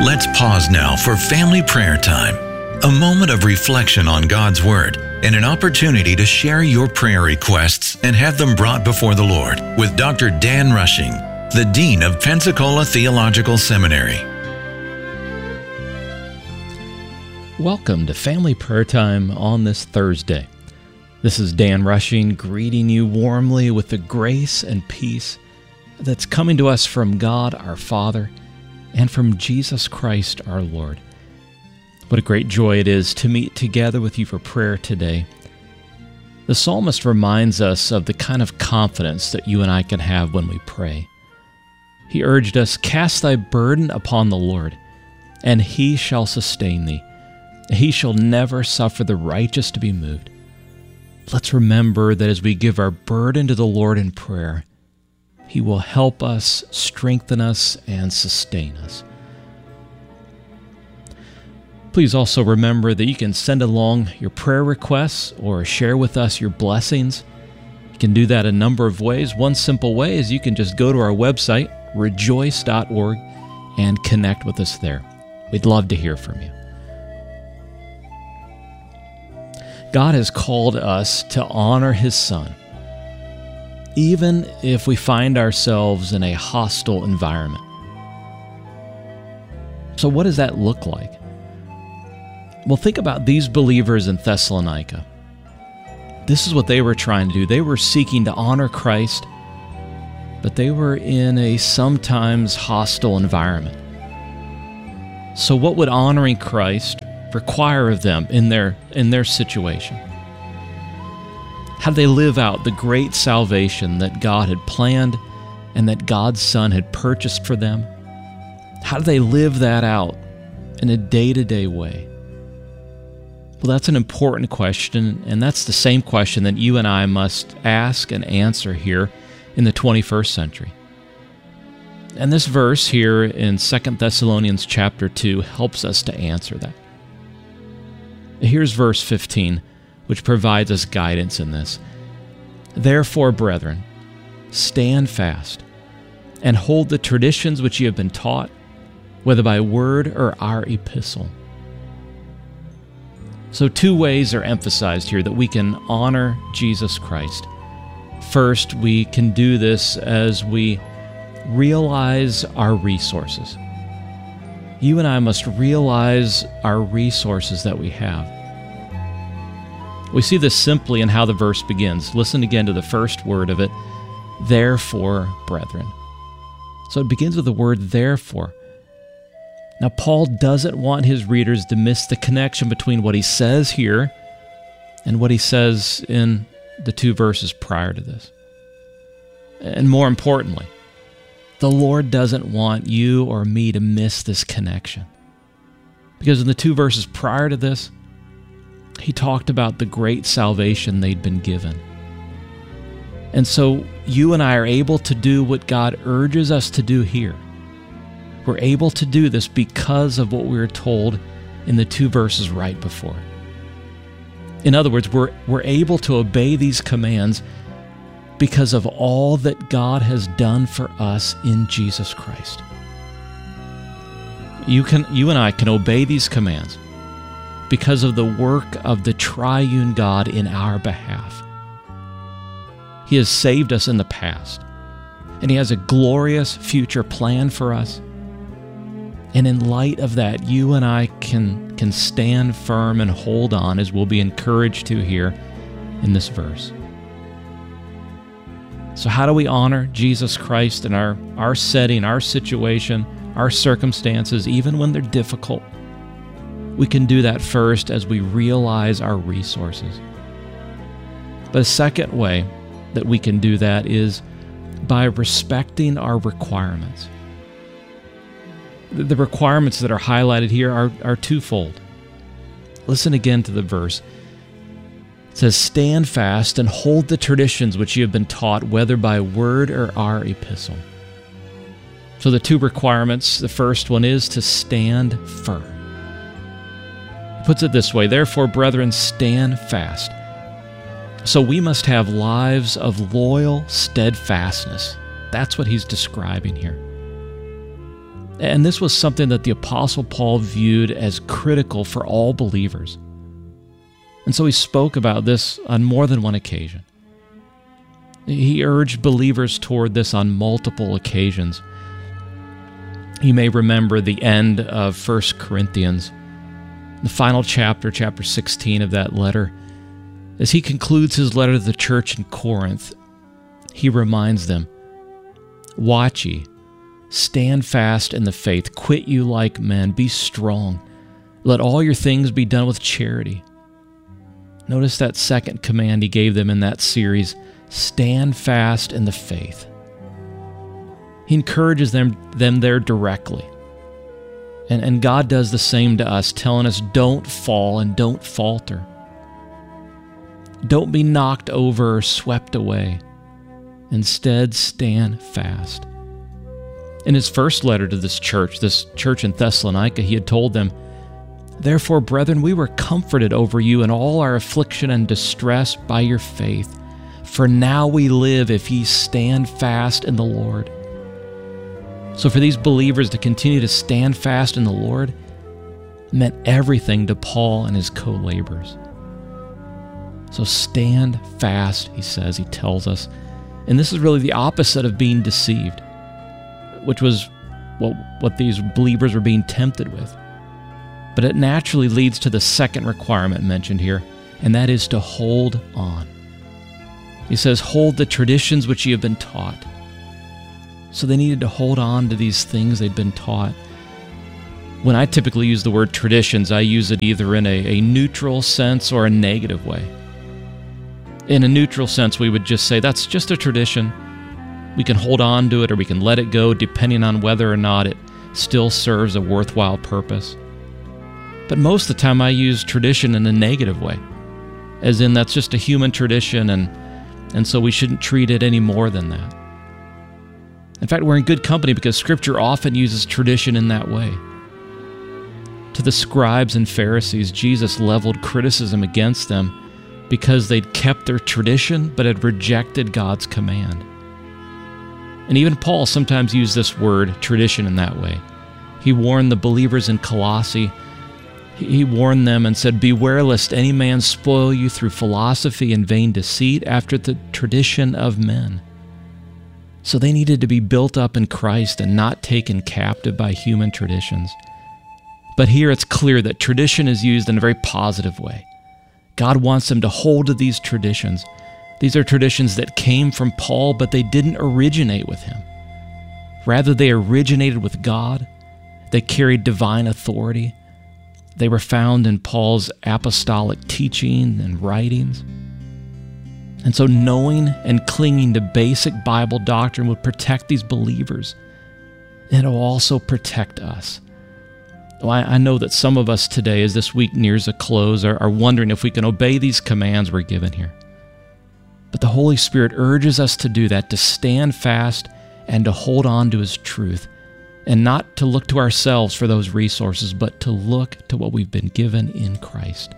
Let's pause now for family prayer time, a moment of reflection on God's Word and an opportunity to share your prayer requests and have them brought before the Lord with Dr. Dan Rushing, the Dean of Pensacola Theological Seminary. Welcome to Family Prayer Time on this Thursday. This is Dan Rushing greeting you warmly with the grace and peace that's coming to us from God our Father and from Jesus Christ our Lord. What a great joy it is to meet together with you for prayer today. The psalmist reminds us of the kind of confidence that you and I can have when we pray. He urged us, "Cast thy burden upon the Lord, and he shall sustain thee. He shall never suffer the righteous to be moved." Let's remember that as we give our burden to the Lord in prayer, He will help us, strengthen us, and sustain us. Please also remember that you can send along your prayer requests or share with us your blessings. You can do that a number of ways. One simple way is you can just go to our website, rejoice.org, and connect with us there. We'd love to hear from you. God has called us to honor His Son, even if we find ourselves in a hostile environment. So what does that look like? Well, think about these believers in Thessalonica. This is what they were trying to do. They were seeking to honor Christ, but they were in a sometimes hostile environment. So what would honoring Christ require of them in their situation? How did they live out the great salvation that God had planned and that God's Son had purchased for them? How do they live that out in a day-to-day way? Well, that's an important question, and that's the same question that you and I must ask and answer here in the 21st century. And this verse here in 2 Thessalonians chapter 2 helps us to answer that. Here's verse 15, which provides us guidance in this. "Therefore, brethren, stand fast, and hold the traditions which ye have been taught, whether by word or our epistle." So two ways are emphasized here that we can honor Jesus Christ. First, we can do this as we realize our resources. You and I must realize our resources that we have. We see this simply in how the verse begins. Listen again to the first word of it, "Therefore, brethren." So it begins with the word "therefore." Now, Paul doesn't want his readers to miss the connection between what he says here and what he says in the two verses prior to this. And more importantly, the Lord doesn't want you or me to miss this connection. Because in the two verses prior to this, he talked about the great salvation they'd been given. And so you and I are able to do what God urges us to do here. We're able to do this because of what we were told in the two verses right before. In other words, we're able to obey these commands because of all that God has done for us in Jesus Christ. You and I can obey these commands because of the work of the triune God in our behalf. He has saved us in the past, and He has a glorious future plan for us. And in light of that, you and I can stand firm and hold on, as we'll be encouraged to here in this verse. So how do we honor Jesus Christ in our setting, our situation, our circumstances, even when they're difficult? We can do that first as we realize our resources. But a second way that we can do that is by respecting our requirements. The requirements that are highlighted here are twofold. Listen again to the verse. It says, "Stand fast and hold the traditions which you have been taught, whether by word or our epistle." So the two requirements, the first one is to stand firm. He puts it this way, "Therefore, brethren, stand fast." So we must have lives of loyal steadfastness. That's what he's describing here. And this was something that the Apostle Paul viewed as critical for all believers. And so he spoke about this on more than one occasion. He urged believers toward this on multiple occasions. You may remember the end of 1 Corinthians, the final chapter, chapter 16 of that letter. As he concludes his letter to the church in Corinth, he reminds them, "Watch ye, stand fast in the faith, quit you like men, be strong. Let all your things be done with charity." Notice that second command he gave them in that series, stand fast in the faith. He encourages them there directly. And God does the same to us, telling us don't fall and don't falter. Don't be knocked over or swept away. Instead, stand fast. In his first letter to this church in Thessalonica, he had told them, "Therefore, brethren, we were comforted over you in all our affliction and distress by your faith. For now we live if ye stand fast in the Lord." So for these believers to continue to stand fast in the Lord meant everything to Paul and his co-laborers. So stand fast, he says, he tells us. And this is really the opposite of being deceived, which was what these believers were being tempted with. But it naturally leads to the second requirement mentioned here, and that is to hold on. He says, hold the traditions which ye have been taught. So they needed to hold on to these things they'd been taught. When I typically use the word traditions, I use it either in a neutral sense or a negative way. In a neutral sense, we would just say, that's just a tradition. We can hold on to it or we can let it go depending on whether or not it still serves a worthwhile purpose. But most of the time I use tradition in a negative way, as in that's just a human tradition and so we shouldn't treat it any more than that. In fact, we're in good company because Scripture often uses tradition in that way. To the scribes and Pharisees, Jesus leveled criticism against them because they'd kept their tradition but had rejected God's command. And even Paul sometimes used this word, tradition, in that way. He warned the believers in Colossae. He warned them and said, "Beware lest any man spoil you through philosophy and vain deceit after the tradition of men." So they needed to be built up in Christ and not taken captive by human traditions. But here it's clear that tradition is used in a very positive way. God wants them to hold to these traditions. These are traditions that came from Paul, but they didn't originate with him. Rather, they originated with God. They carried divine authority. They were found in Paul's apostolic teaching and writings. And so knowing and clinging to basic Bible doctrine would protect these believers. And it will also protect us. Well, I know that some of us today, as this week nears a close, are wondering if we can obey these commands we're given here. But the Holy Spirit urges us to do that, to stand fast and to hold on to His truth, and not to look to ourselves for those resources, but to look to what we've been given in Christ.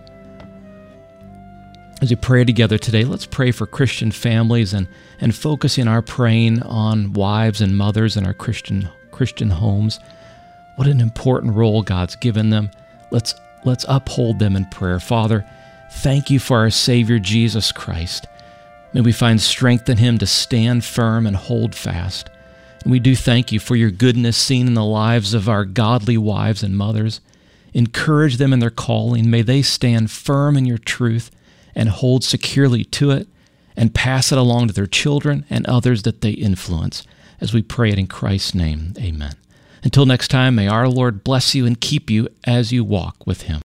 As we pray together today, let's pray for Christian families and focusing our praying on wives and mothers in our Christian homes. What an important role God's given them. Let's uphold them in prayer. Father, thank you for our Savior Jesus Christ. May we find strength in Him to stand firm and hold fast. And we do thank you for your goodness seen in the lives of our godly wives and mothers. Encourage them in their calling. May they stand firm in your truth and hold securely to it and pass it along to their children and others that they influence. As we pray it in Christ's name, amen. Until next time, may our Lord bless you and keep you as you walk with Him.